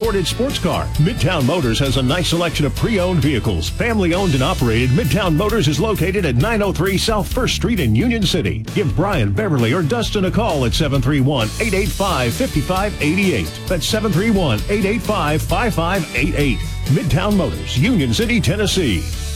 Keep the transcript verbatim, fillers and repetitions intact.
imported sports car. Midtown Motors has a nice selection of pre-owned vehicles. Family owned and operated, Midtown Motors is located at nine oh three South First Street in Union City. Give Brian, Beverly, or Dustin a call at seven three one, eight eight five, five five eight eight. That's seven three one, eight eight five, five five eight eight. Midtown Motors, Union City, Tennessee.